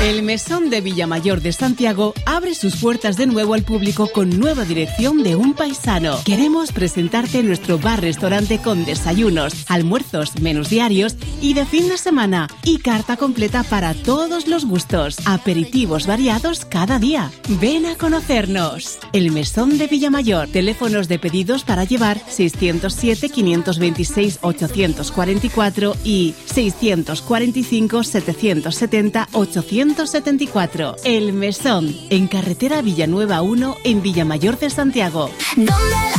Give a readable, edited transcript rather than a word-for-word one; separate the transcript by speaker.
Speaker 1: El Mesón de Villamayor de Santiago abre sus puertas de nuevo al público con nueva dirección de un paisano. Queremos presentarte nuestro bar-restaurante con desayunos, almuerzos, menús diarios y de fin de semana. Y carta completa para todos los gustos. Aperitivos variados cada día. Ven a conocernos. El Mesón de Villamayor. Teléfonos de pedidos para llevar 607-526-844 y 645-770-874. El Mesón, en carretera Villanueva 1, en Villamayor de Santiago.